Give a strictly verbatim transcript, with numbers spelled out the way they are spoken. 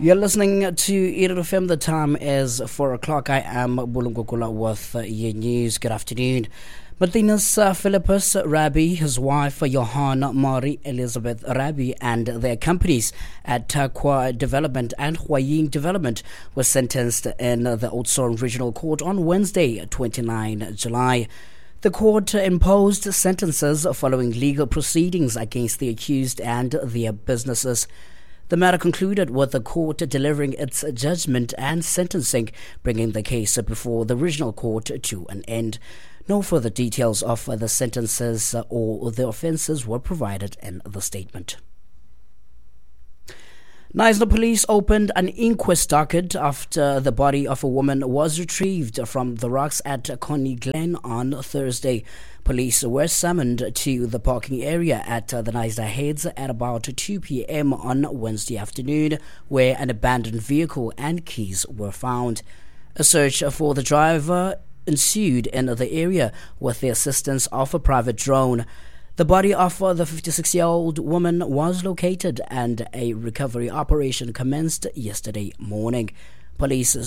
You're listening to Edo F M. The time is four o'clock. I am Bulungukula with uh, your news. Good afternoon. Martinus uh, Philippus Rabi, his wife Johanna Marie Elizabeth Rabi, and their companies at Takwa Development and Huaying Development were sentenced in the Oudtshoorn Regional Court on Wednesday, the twenty-ninth of July. The court imposed sentences following legal proceedings against the accused and their businesses. The matter concluded with the court delivering its judgment and sentencing, bringing the case before the regional court to an end. No further details of the sentences or the offences were provided in the statement. Knysna Police opened an inquest docket after the body of a woman was retrieved from the rocks at Connie Glen on Thursday. Police were summoned to the parking area at the Knysna Heads at about two p.m. on Wednesday afternoon, where an abandoned vehicle and keys were found. A search for the driver ensued in the area with the assistance of a private drone. The body of the fifty-six-year-old woman was located and a recovery operation commenced yesterday morning. Police